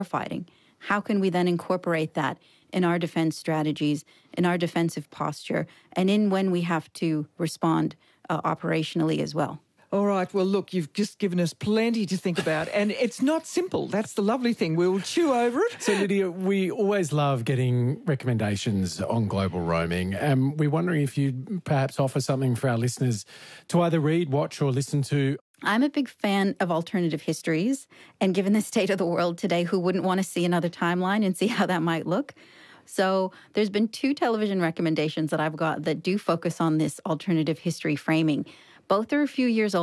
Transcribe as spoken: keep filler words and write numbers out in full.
fighting. How can we then incorporate that in our defense strategies, in our defensive posture, and in when we have to respond uh, operationally as well? All right. Well, look, you've just given us plenty to think about, and it's not simple. That's the lovely thing. We'll chew over it. So, Lydia, we always love getting recommendations on global roaming. Um, we're wondering if you'd perhaps offer something for our listeners to either read, watch, or listen to. I'm a big fan of alternative histories, and given the state of the world today, who wouldn't want to see another timeline and see how that might look? So there's been two television recommendations that I've got that do focus on this alternative history framing. Both are a few years old.